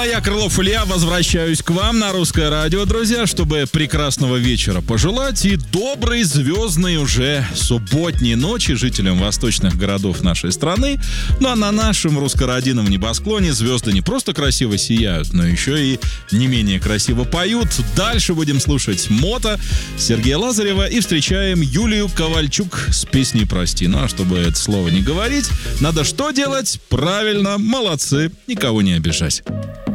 а я, Крылов Илья, возвращаюсь к вам на Русское радио, друзья, чтобы прекрасного вечера пожелать и доброй звездной уже субботней ночи жителям восточных городов нашей страны. Ну а на нашем русско-родийном небосклоне звезды не просто красиво сияют, но еще и не менее красиво поют. Дальше будем слушать Мото, Сергея Лазарева и встречаем Юлию Ковальчук с песней «Прости». Ну а чтобы это слово не говорить, надо что делать? Правильно, молодцы, никого не обижать.